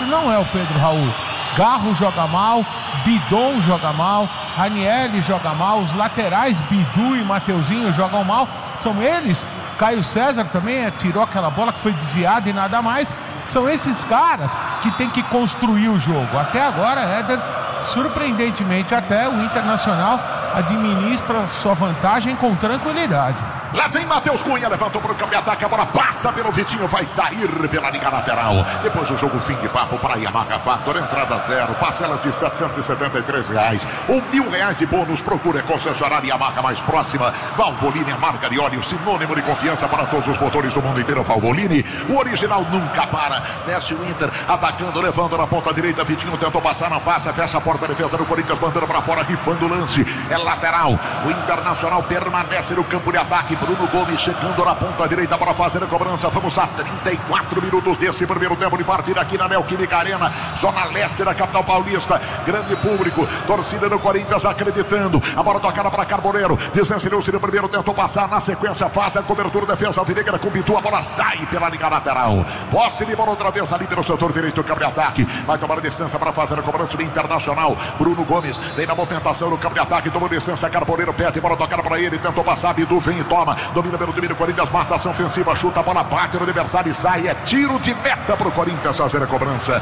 Corinthians não é o Pedro Raul. Garro joga mal, Bidon joga mal, Ranieri joga mal, os laterais Bidu e Mateuzinho jogam mal. São eles. Caio César também tirou aquela bola que foi desviada e nada mais. São esses caras que tem que construir o jogo. Até agora, Éder, surpreendentemente até o Internacional administra sua vantagem com tranquilidade. Lá vem Matheus Cunha, levantou para o campo de ataque, a bola passa pelo Vitinho, vai sair pela linha lateral. Depois do jogo, fim de papo para Yamaha Factor, entrada zero, parcelas de R$773, R$1.000 de bônus. Procure a concessionária Yamaha mais próxima. Valvoline, a marca de óleo, sinônimo de confiança para todos os motores do mundo inteiro. Valvoline, o original nunca para. Desce o Inter, atacando, levando na ponta direita. Vitinho tentou passar, não passa, fecha a porta, defesa do Corinthians, mandando para fora, rifando o lance. É lateral, o Internacional permanece no campo de ataque. Bruno Gomes chegando na ponta direita para fazer a cobrança. Vamos a 34 minutos desse primeiro tempo de partida aqui na Neoquímica Arena, zona leste da capital paulista. Grande público, torcida do Corinthians acreditando. A bola tocada para Carboneiro, desencerou-se no primeiro, tentou passar, na sequência faz a cobertura, defesa alvinegra com Bitu, a bola sai pela linha lateral. Posse de bola outra vez ali pelo setor direito, campo de ataque. Vai tomar a distância para fazer a cobrança do Internacional. Bruno Gomes vem na movimentação no campo de ataque, tomou distância, Carboneiro pede, bola tocada para ele, tentou passar, Bidu vem e toma. Domina pelo domínio, Corinthians, marcação ofensiva, chuta, a bola bate no adversário e sai. É tiro de meta para o Corinthians fazer a cobrança.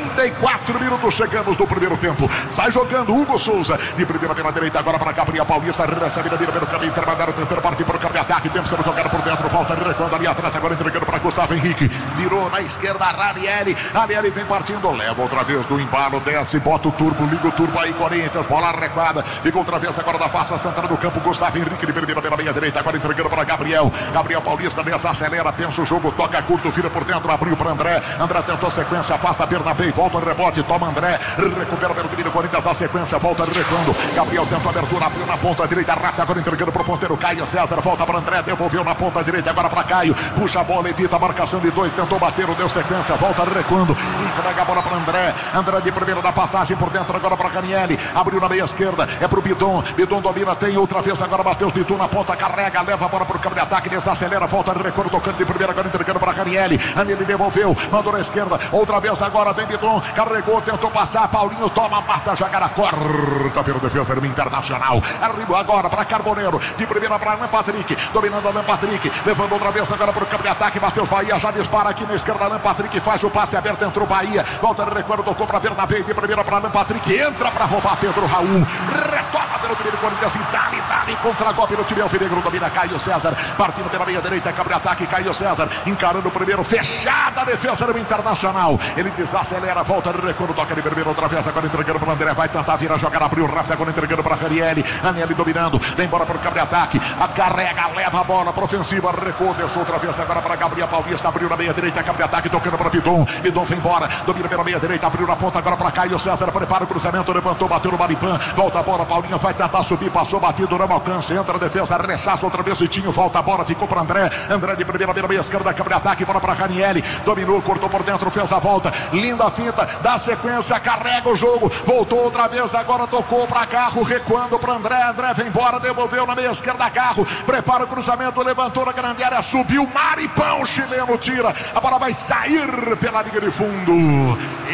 34 minutos, chegamos no primeiro tempo. Sai jogando Hugo Souza, de primeira pela direita, agora para Gabriel Paulista, recebe na mira pelo caminho intermediário, tentando partir para o campo de ataque, tempo sendo tocado por dentro, volta recuando ali atrás, agora entregando para Gustavo Henrique, virou na esquerda, Ranieri vem partindo, leva outra vez do embalo, desce, bota o turbo, liga o turbo aí, Corinthians, bola recuada, fica outra vez agora da face central do campo, Gustavo Henrique, de primeira pela meia direita, agora entregando para Gabriel Paulista, desacelera, pensa o jogo, toca curto, vira por dentro, abriu para André tentou sequência, afasta a perna bem, volta o rebote, toma André, recupera pelo domínio, Corinthians na sequência, volta recuando, Gabriel tentou abertura, abriu na ponta direita, Rata agora entregando para o ponteiro, Caio César, volta para André, devolveu na ponta direita, agora para Caio, puxa a bola, evita a marcação de dois, tentou bater, deu sequência, volta recuando, entrega a bola para André de primeiro da passagem por dentro, agora para Ranieri, abriu na meia esquerda, é pro Bidon domina, tem outra vez, agora Matheus Bidu na ponta, carrega, leva a bola para o campo de ataque, desacelera, volta recuando, tocando de primeira, agora entregando para Ranieri devolveu, mandou na esquerda, outra vez agora vem Bidon, carregou, tentou passar, Paulinho toma, mata, joga na corta pelo defesa do Internacional, arriba agora para Carboneiro, de primeira para Alan Patrick, dominando Alan Patrick, levando outra vez agora para o campo de ataque, Matheus Bahia já dispara aqui na esquerda, Alan Patrick faz o passe aberto, entrou Bahia, volta recuando, tocou para Bernabé, de primeira para Alan Patrick, entra para roubar Pedro Raul, retorna pelo domínio do Corinthians, Dali, contra-golpe no time alvinegro, domina Caio César, partindo pela meia direita, campo de ataque, Caio César, encarando o primeiro, fechada a defesa do Internacional, ele desacelera, volta de recuo, toca de primeiro, outra vez, agora entregando para o André, vai tentar virar, jogar, abriu rápido, agora entregando para Ranieri dominando, vem embora para o campo de ataque, a carrega, leva a bola para ofensiva, recuo, desceu outra vez, agora para Gabriel Paulista, abriu na meia direita, campo de ataque, tocando para Bidon foi embora, domina pela meia direita, abriu na ponta, agora para Caio César, prepara o cruzamento, levantou, bateu no Maripã, volta a bola, Paulinho vai tentar subir, passou, batido, não alcança, entra a defesa, rechaça outra vez, Vitinho, volta a bola, ficou para André de primeira pela meia esquerda, campo de ataque, bola para Ranieri, dominou, cortou por dentro, fez a volta, linda finta, dá sequência, carrega o jogo, voltou outra vez, agora tocou para Carro, recuando para André vem embora, devolveu na meia esquerda, Carro, prepara o cruzamento, levantou na grande área, subiu, Maripão, o chileno tira, a bola vai sair pela linha de fundo,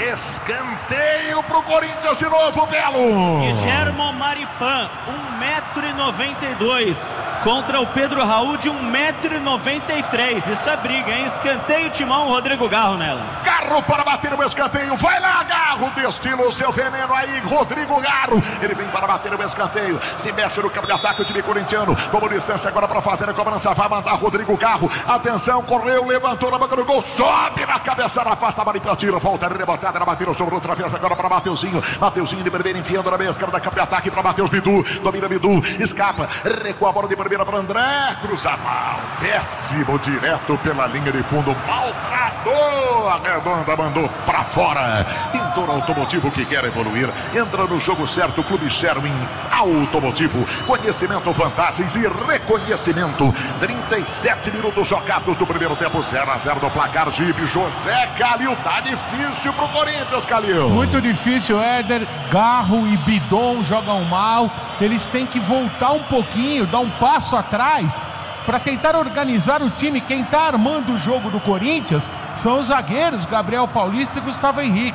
escanteio pro Corinthians de novo, Belo. Guilhermo Maripã, 1,92 m, contra o Pedro Raul de 1,93 m, isso é briga, hein? Escanteio, Timão, Rodrigo Garro nela. Garro para bater o escanteio, vai lá, Garro, destila o seu veneno aí, Rodrigo Garro, ele vem para bater o escanteio, se mexe no campo de ataque o time corintiano, tomou distância agora para fazer a cobrança, vai mandar Rodrigo Garro, atenção, correu, levantou na boca do gol, sobe na cabeça, afasta a Maripã, tira, volta, rebotada, bateu sobre outra vez agora para Mateuzinho de primeira, enfiando na meia esquerda, campo de ataque para Matheus Bidu, domina Bidu, escapa, recua a bola de primeira para André, cruza mal, péssimo, direto pela linha de fundo, maltratou, a redonda mandou para fora. Pintor Automotivo que quer evoluir, entra no jogo certo, Clube Sherwin Automotivo, conhecimento, vantagens e reconhecimento. 37 minutos jogados do primeiro tempo, 0-0 no placar, Jeep, José Calil, tá difícil pro Corinthians, Calil. Muito difícil, Éder, Garro e Bidon jogam mal, eles têm que voltar um pouquinho, dar um passo atrás para tentar organizar o time. Quem está armando o jogo do Corinthians são os zagueiros Gabriel Paulista e Gustavo Henrique.